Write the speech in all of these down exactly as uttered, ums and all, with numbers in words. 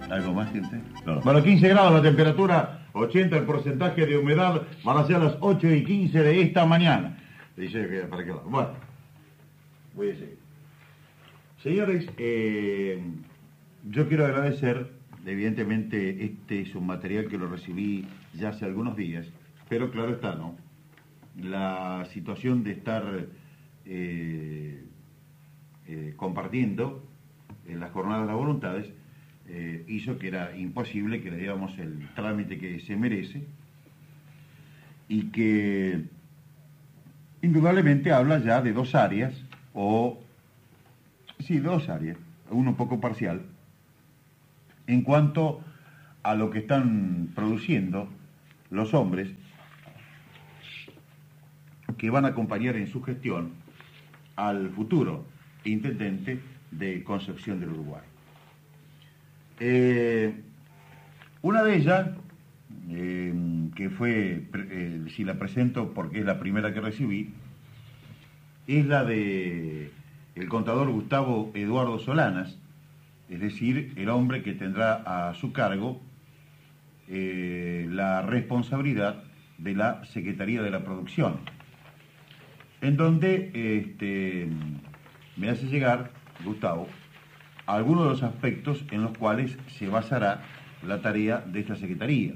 ¿Algo más, gente? No. Bueno, quince grados la temperatura, ochenta el porcentaje de humedad, van a ser las ocho y quince de esta mañana. Dice que para qué lado. Bueno, voy a seguir. Señores, eh, yo quiero agradecer, evidentemente este es un material que lo recibí ya hace algunos días, pero claro está, ¿no? La situación de estar eh, eh, compartiendo en las jornadas de las voluntades eh, hizo que era imposible que le diéramos el trámite que se merece y que indudablemente habla ya de dos áreas, o sí, dos áreas, uno un poco parcial, en cuanto a lo que están produciendo los hombres que van a acompañar en su gestión al futuro intendente de Concepción del Uruguay. Eh, una de ellas, eh, que fue, eh, si la presento porque es la primera que recibí, es la de el contador Gustavo Eduardo Solanas, es decir, el hombre que tendrá a su cargo eh, la responsabilidad de la Secretaría de la Producción, en donde este, me hace llegar, Gustavo, algunos de los aspectos en los cuales se basará la tarea de esta Secretaría.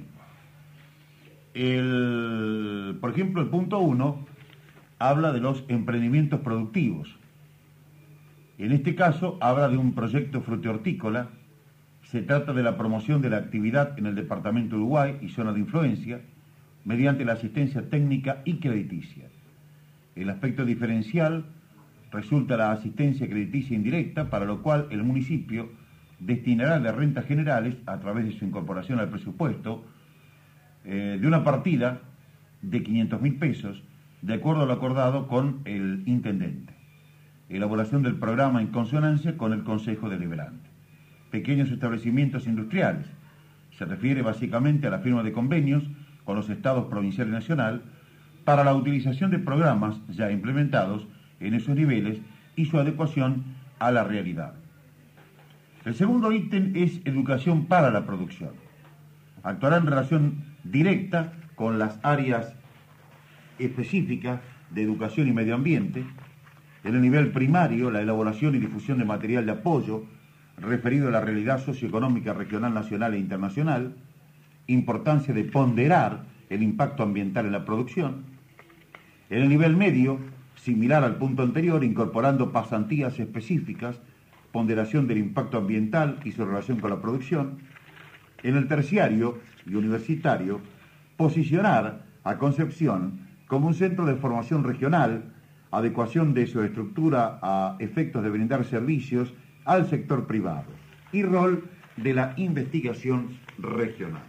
El, por ejemplo, el punto uno habla de los emprendimientos productivos. En este caso, habla de un proyecto frutihortícola. Se trata de la promoción de la actividad en el departamento de Uruguay y zona de influencia mediante la asistencia técnica y crediticia. El aspecto diferencial resulta la asistencia crediticia indirecta, para lo cual el municipio destinará de rentas generales, a través de su incorporación al presupuesto, eh, de una partida de quinientos mil pesos, de acuerdo a lo acordado con el intendente. Elaboración del programa en consonancia con el Consejo Deliberante. Pequeños establecimientos industriales. Se refiere básicamente a la firma de convenios con los estados provincial y nacional para la utilización de programas ya implementados en esos niveles y su adecuación a la realidad. El segundo ítem es educación para la producción. Actuará en relación directa con las áreas específicas de educación y medio ambiente. En el nivel primario, la elaboración y difusión de material de apoyo referido a la realidad socioeconómica regional, nacional e internacional. Importancia de ponderar el impacto ambiental en la producción. En el nivel medio, similar al punto anterior, incorporando pasantías específicas, ponderación del impacto ambiental y su relación con la producción. En el terciario y universitario, posicionar a Concepción como un centro de formación regional, adecuación de su estructura a efectos de brindar servicios al sector privado y rol de la investigación regional.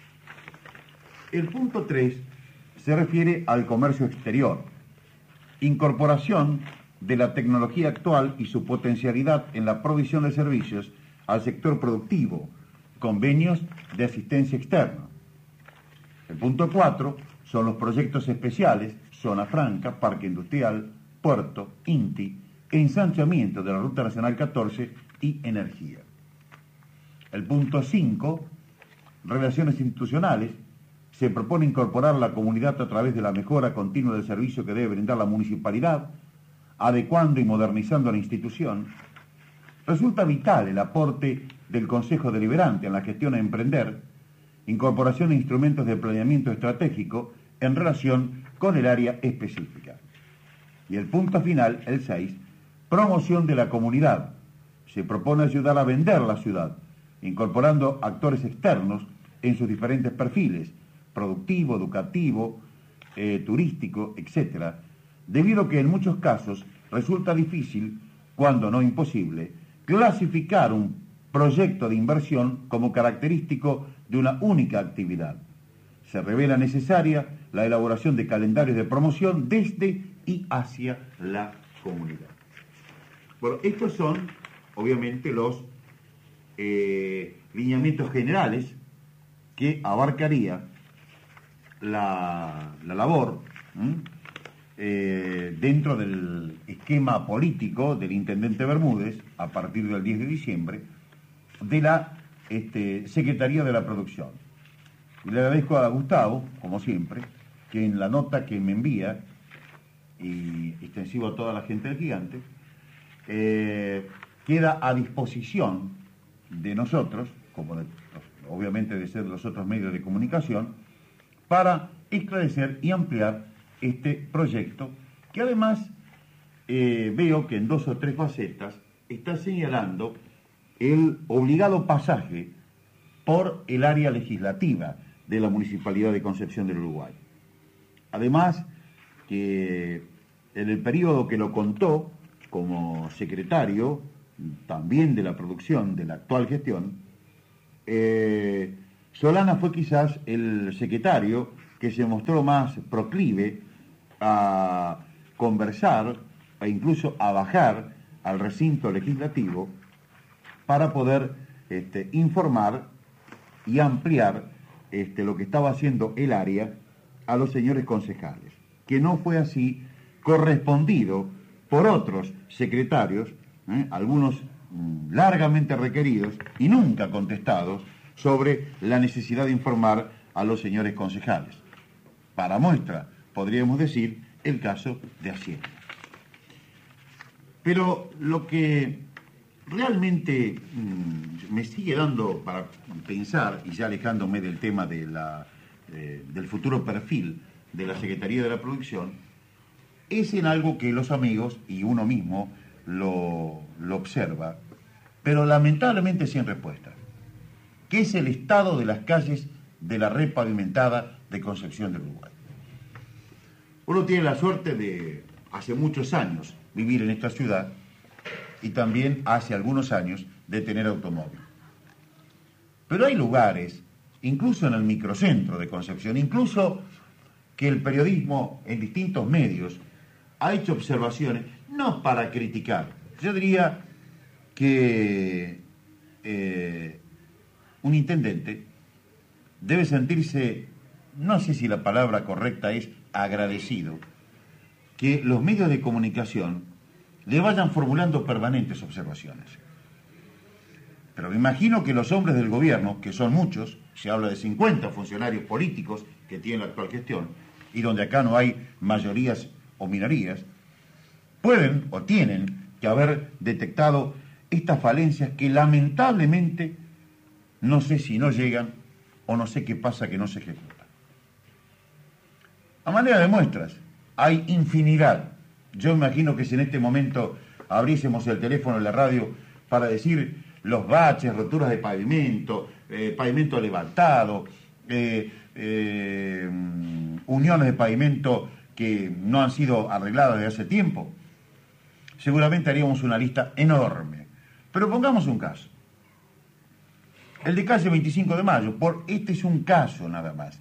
El punto tres se refiere al comercio exterior. Incorporación de la tecnología actual y su potencialidad en la provisión de servicios al sector productivo, convenios de asistencia externa. El punto cuatro son los proyectos especiales, zona franca, parque industrial, puerto, INTI, ensanchamiento de la Ruta Nacional catorce y energía. El punto cinco, relaciones institucionales. Se propone incorporar la comunidad a través de la mejora continua del servicio que debe brindar la municipalidad, adecuando y modernizando la institución. Resulta vital el aporte del Consejo Deliberante en la gestión a emprender, incorporación de instrumentos de planeamiento estratégico en relación con el área específica. Y el punto final, el seis, promoción de la comunidad. Se propone ayudar a vender la ciudad, incorporando actores externos en sus diferentes perfiles, productivo, educativo, eh, turístico, etcétera, debido a que en muchos casos resulta difícil, cuando no imposible, clasificar un proyecto de inversión como característico de una única actividad. Se revela necesaria la elaboración de calendarios de promoción desde y hacia la comunidad. Bueno, estos son, obviamente, los eh, lineamientos generales que abarcaría la, la labor eh, dentro del esquema político del intendente Bermúdez a partir del diez de diciembre de la este, Secretaría de la Producción. Y le agradezco a Gustavo, como siempre, que en la nota que me envía, y extensivo a toda la gente del Gigante, eh, queda a disposición de nosotros, como de, obviamente de ser los otros medios de comunicación, para esclarecer y ampliar este proyecto, que además eh, veo que en dos o tres facetas está señalando el obligado pasaje por el área legislativa de la Municipalidad de Concepción del Uruguay. Además, que en el periodo que lo contó como secretario también de la producción de la actual gestión, eh, Solana fue quizás el secretario que se mostró más proclive a conversar e incluso a bajar al recinto legislativo para poder este, informar y ampliar este, lo que estaba haciendo el área a los señores concejales, que no fue así correspondido por otros secretarios, ¿eh? algunos mm, largamente requeridos y nunca contestados, sobre la necesidad de informar a los señores concejales. Para muestra, podríamos decir, el caso de Hacienda. Pero lo que realmente mmm, me sigue dando para pensar, y ya alejándome del tema de la, eh, del futuro perfil de la Secretaría de la Producción, es en algo que los amigos y uno mismo lo, lo observa, pero lamentablemente sin respuesta, que es el estado de las calles de la red pavimentada de Concepción del Uruguay. Uno tiene la suerte de, hace muchos años, vivir en esta ciudad y también hace algunos años de tener automóvil. Pero hay lugares, incluso en el microcentro de Concepción, incluso que el periodismo en distintos medios ha hecho observaciones, no para criticar, yo diría que eh, un intendente debe sentirse, no sé si la palabra correcta es agradecido, que los medios de comunicación le vayan formulando permanentes observaciones. Pero me imagino que los hombres del gobierno, que son muchos, se habla de cincuenta funcionarios políticos que tiene la actual gestión, y donde acá no hay mayorías o minorías, pueden o tienen que haber detectado estas falencias que lamentablemente no sé si no llegan o no sé qué pasa que no se ejecutan. A manera de muestras, hay infinidad. Yo imagino que si en este momento abriésemos el teléfono en la radio para decir los baches, roturas de pavimento, eh, pavimento levantado, eh, eh, uniones de pavimento que no han sido arregladas desde hace tiempo, seguramente haríamos una lista enorme. Pero pongamos un caso. El de calle veinticinco de mayo, por este es un caso nada más.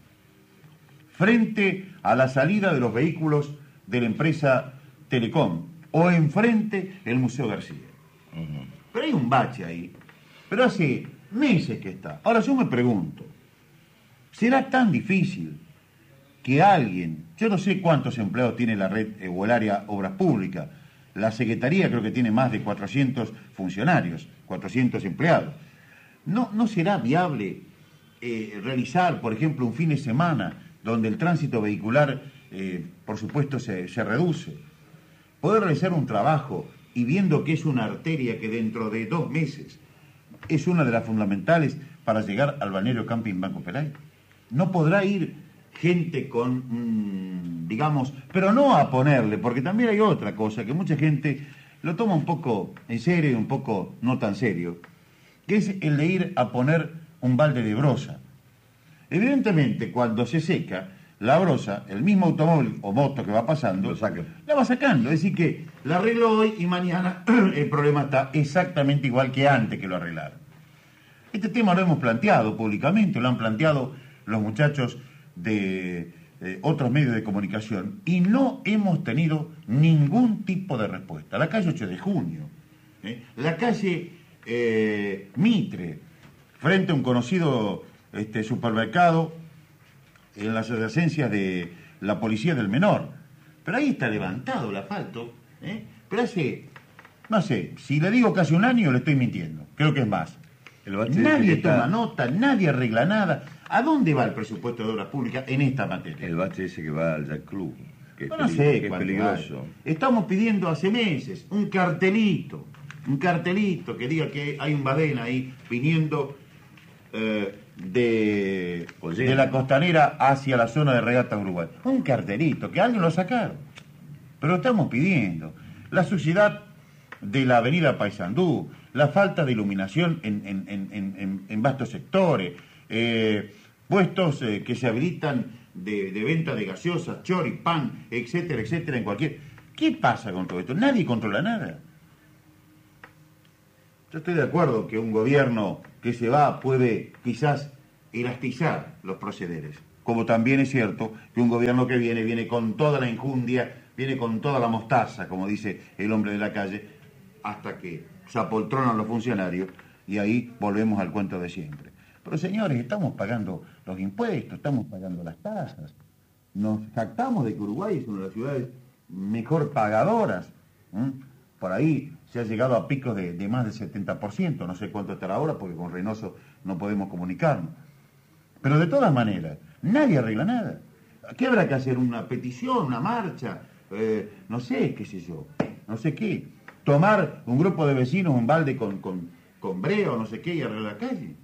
Frente a la salida de los vehículos de la empresa Telecom, o enfrente el Museo García. Uh-huh. Pero hay un bache ahí. Pero hace meses que está. Ahora yo me pregunto, ¿será tan difícil que alguien, yo no sé cuántos empleados tiene la red eh, o el área Obras Públicas, la Secretaría creo que tiene más de cuatrocientos funcionarios, cuatrocientos empleados, ¿no, no será viable eh, realizar, por ejemplo, un fin de semana donde el tránsito vehicular, eh, por supuesto, se, se reduce? Poder realizar un trabajo y viendo que es una arteria que dentro de dos meses es una de las fundamentales para llegar al balneario Camping Banco Pelay. No podrá ir gente con, mmm, digamos, pero no a ponerle, porque también hay otra cosa que mucha gente lo toma un poco en serio y un poco no tan serio, que es el de ir a poner un balde de brosa. Evidentemente, cuando se seca la brosa, el mismo automóvil o moto que va pasando, lo saca. la va sacando. Es decir que la arregló hoy y mañana el problema está exactamente igual que antes que lo arreglaron. Este tema lo hemos planteado públicamente, lo han planteado los muchachos de eh, otros medios de comunicación y no hemos tenido ningún tipo de respuesta. La calle ocho de junio, ¿eh? la calle eh, Mitre, frente a un conocido este, supermercado, en las adyacencias de la policía del menor. Pero ahí está levantado el asfalto, ¿eh? Pero hace, no sé, si le digo casi un año le estoy mintiendo, creo que es más. El bache Nadie ese que toma está- nota, nadie arregla nada. ¿A dónde va el presupuesto de obras públicas en esta materia? El bache ese que va al Yacht Club, que es, No, no peli- sé que es cuánto peligroso. hay. Estamos pidiendo hace meses un cartelito, un cartelito que diga que hay un badén ahí viniendo eh, de, Oye. de la costanera hacia la zona de regata Uruguay. Un cartelito, que alguien lo sacaron. Pero lo estamos pidiendo. La suciedad de la avenida Paysandú, la falta de iluminación en, en, en, en, en vastos sectores, eh, puestos eh, que se habilitan de, de venta de gaseosas, choripán, etcétera, etcétera, en cualquier... ¿Qué pasa con todo esto? Nadie controla nada. Yo estoy de acuerdo que un gobierno que se va puede quizás elastizar los procederes, como también es cierto que un gobierno que viene, viene con toda la enjundia, viene con toda la mostaza, como dice el hombre de la calle, hasta que se apoltronan los funcionarios y ahí volvemos al cuento de siempre. Pero señores, estamos pagando los impuestos, estamos pagando las tasas, nos jactamos de que Uruguay es una de las ciudades mejor pagadoras. ¿Mm? Por ahí se ha llegado a picos de, de más del setenta por ciento, no sé cuánto estará ahora porque con Reynoso no podemos comunicarnos. Pero de todas maneras, nadie arregla nada. ¿Qué habrá que hacer? ¿Una petición, una marcha? Eh, no sé, qué sé yo, no sé qué. Tomar un grupo de vecinos, un balde con, con, con brea o no sé qué y arreglar la calle.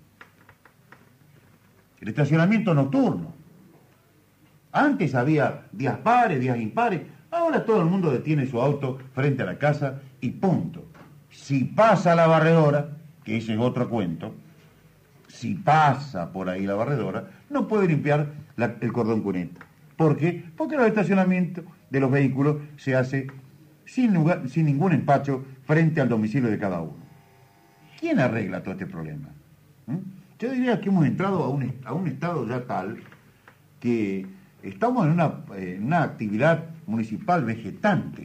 El estacionamiento nocturno. Antes había días pares, días impares. Ahora todo el mundo detiene su auto frente a la casa y punto. Si pasa la barredora, que ese es otro cuento, si pasa por ahí la barredora, no puede limpiar la- el cordón cuneta. ¿Por qué? Porque el estacionamiento de los vehículos se hace sin, lugar- sin ningún empacho frente al domicilio de cada uno. ¿Quién arregla todo este problema? ¿Mm? Yo diría que hemos entrado a un, est- a un estado ya tal que estamos en una, en una actividad municipal vegetante.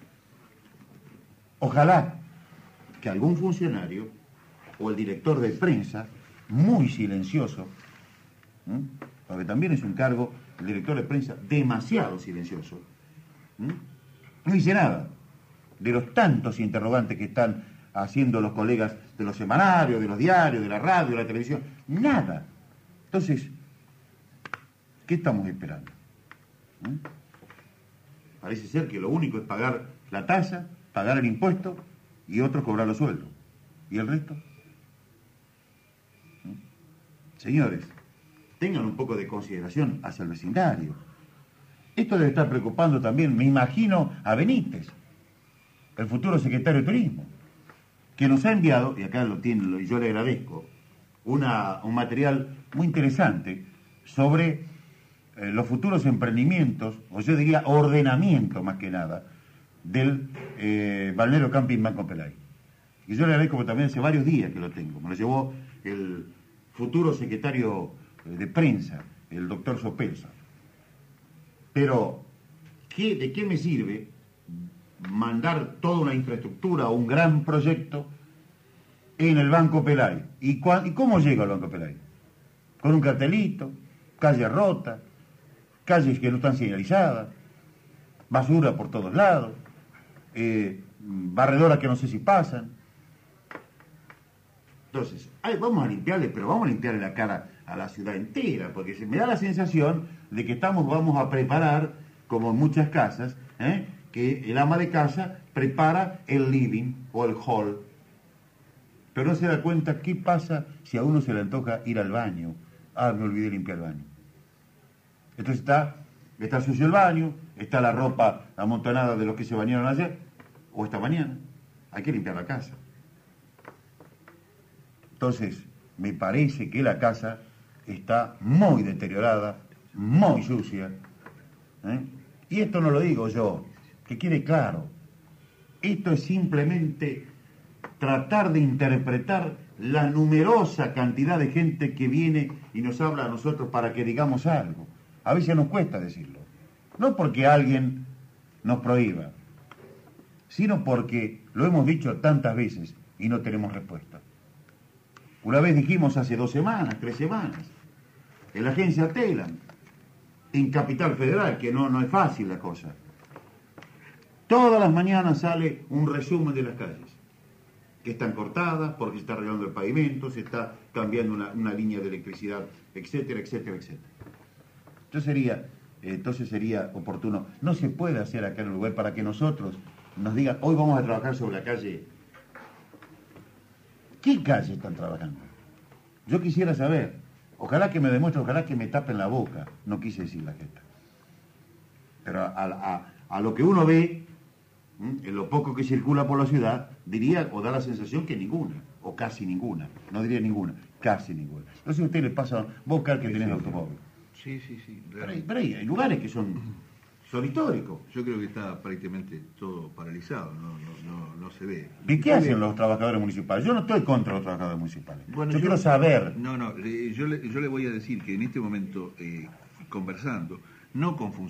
Ojalá que algún funcionario o el director de prensa, muy silencioso, ¿m? porque también es un cargo, el director de prensa, demasiado silencioso, ¿m? no dice nada de los tantos interrogantes que están haciendo los colegas de los semanarios, de los diarios, de la radio, de la televisión, nada. Entonces, ¿qué estamos esperando? ¿Mm? Parece ser que lo único es pagar la tasa, pagar el impuesto y otros cobrar los sueldos. ¿Y el resto? ¿Mm? Señores, tengan un poco de consideración hacia el vecindario. Esto debe estar preocupando también, me imagino, a Benítez, el futuro secretario de Turismo, que nos ha enviado, y acá lo tiene, y yo le agradezco, una, un material muy interesante sobre eh, los futuros emprendimientos, o yo diría ordenamiento más que nada, del eh, balneario Camping Banco Pelay. Y yo le agradezco porque también hace varios días que lo tengo. Me lo llevó el futuro secretario de prensa, el doctor Sopelsa. Pero, ¿qué, ¿de qué me sirve mandar toda una infraestructura o un gran proyecto en el Banco Pelay? ¿Y, cua- ¿Y cómo llega al Banco Pelay? Con un cartelito, calle rota, calles que no están señalizadas, basura por todos lados, eh, barredoras que no sé si pasan. Entonces, ay, vamos a limpiarle, pero vamos a limpiarle la cara a la ciudad entera, porque se me da la sensación de que estamos, vamos a preparar, como en muchas casas, ¿eh? que el ama de casa prepara el living o el hall, pero no se da cuenta qué pasa si a uno se le antoja ir al baño. Ah, me olvidé limpiar el baño. Entonces está, está sucio el baño, está la ropa amontonada de los que se bañaron ayer o esta mañana. Hay que limpiar la casa. Entonces, me parece que la casa está muy deteriorada, muy sucia. ¿eh? Y esto no lo digo yo, que quede claro. Esto es simplemente tratar de interpretar la numerosa cantidad de gente que viene y nos habla a nosotros para que digamos algo. A veces nos cuesta decirlo. No porque alguien nos prohíba, sino porque lo hemos dicho tantas veces y no tenemos respuesta. Una vez dijimos hace dos semanas, tres semanas, en la agencia Telam, en Capital Federal, que no, no es fácil la cosa. Todas las mañanas sale un resumen de las calles. que están cortadas, porque se está arreglando el pavimento, se está cambiando una, una línea de electricidad, etcétera, etcétera, etcétera. Entonces sería, entonces sería oportuno, no se puede hacer acá en el lugar para que nosotros nos digan, hoy vamos a trabajar sobre la calle. ¿Qué calle están trabajando? Yo quisiera saber, ojalá que me demuestren, ojalá que me tapen la boca, no quise decir la jeta. Pero a, a, a lo que uno ve, en lo poco que circula por la ciudad, diría o da la sensación que ninguna, o casi ninguna, no diría ninguna, casi ninguna. Entonces a usted le pasa, vos Car, que Sí, tenés sí. automóvil. Sí, sí, sí. Pero hay, pero hay, hay lugares que son, son históricos. Yo creo que está prácticamente todo paralizado, no, no, no, no se ve. ¿Y qué hacen los trabajadores municipales? Yo no estoy contra los trabajadores municipales. Bueno, yo, quiero saber. No, no, le- yo le, yo le voy a decir que en este momento, eh, conversando, no con funcionarios,